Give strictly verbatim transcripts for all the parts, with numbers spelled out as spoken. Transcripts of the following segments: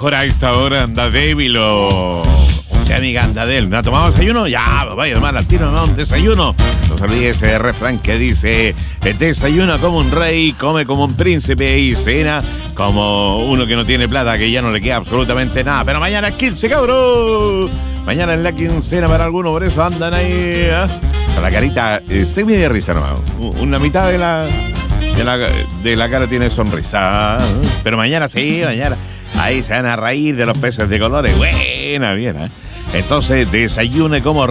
mejor a esta hora anda débil o... Usted, amiga, anda débil. ¿No ha tomado desayuno? Ya, vaya a tomar al tiro, no, un desayuno. No se olvide ese refrán que dice: desayuna como un rey, come como un príncipe y cena como uno que no tiene plata, que ya no le queda absolutamente nada. Pero mañana es quince, cabrón. Mañana es la quincena para algunos, por eso andan ahí, ¿eh? Con la carita eh, semi de risa nomás. Una mitad de la, de la de la cara tiene sonrisa. Pero mañana sí, mañana. Ahí se van a reír de los peces de colores. Buena, bien, ¿eh? Entonces, desayune como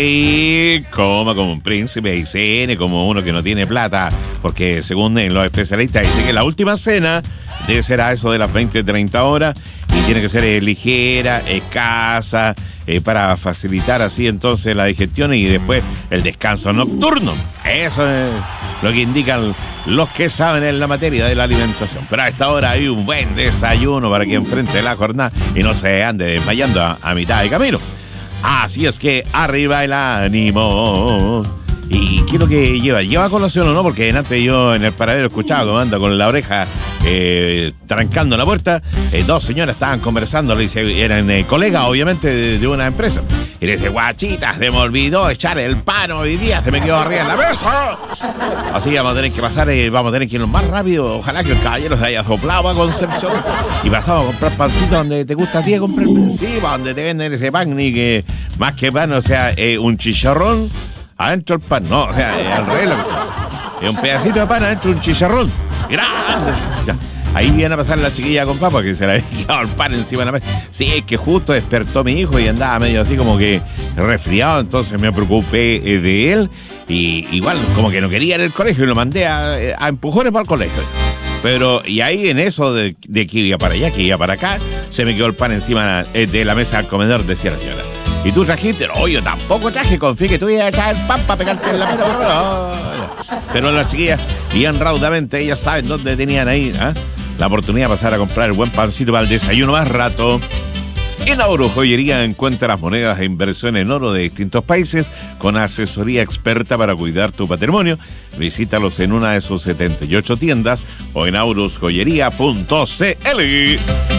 rey, coma como un príncipe y cene como uno que no tiene plata. Porque según los especialistas dicen que la última cena debe ser a eso de las veinte, treinta horas. Y tiene que ser eh, ligera, escasa, eh, para facilitar así entonces la digestión y después el descanso nocturno. Eso es lo que indican los que saben en la materia de la alimentación. Pero a esta hora hay un buen desayuno para que enfrente la jornada y no se ande desmayando a, a mitad de camino. Así es que arriba el ánimo. ¿Y qué es lo que lleva? ¿Lleva colación o no? Porque antes yo en el paradero escuchaba como anda con la oreja eh, trancando la puerta. Eh, dos señoras estaban conversando, le dice, eran eh, colegas obviamente de, de una empresa. Y le dice: guachita, se me olvidó echar el pan hoy día, se me quedó arriba en la mesa. Así vamos a tener que pasar, eh, vamos a tener que irnos más rápido. Ojalá que el caballero se haya soplado a Concepción. Y pasamos a comprar pancito donde te gusta a ti comprar pancito, donde te venden ese pan, ni que más que pan, o sea, eh, un chicharrón adentro el pan, no, o sea, es al revés. Es un pedacito de pan adentro un chicharrón. Grande. Ya. Ahí viene a pasar la chiquilla con papá, que se le había quedado el pan encima de la mesa. Sí, es que justo despertó mi hijo y andaba medio así como que resfriado, entonces me preocupé eh, de él. Y igual como que no quería ir al colegio y lo mandé a, a empujones para el colegio. Pero, y ahí en eso de, de que iba para allá, que iba para acá, se me quedó el pan encima eh, de la mesa del comedor, decía la señora. ¿Y tú trajiste? No, yo tampoco traje, confíe que tú ibas a echar el pan para pegarte en la mera. No. Pero las chiquillas iban raudamente, ellas saben dónde tenían ahí, ¿eh? La oportunidad de pasar a comprar el buen pancito para el desayuno más rato. En Auro Joyería encuentra las monedas de inversión en oro de distintos países con asesoría experta para cuidar tu patrimonio. Visítalos en una de sus setenta y ocho tiendas o en aurosjoyería punto c l.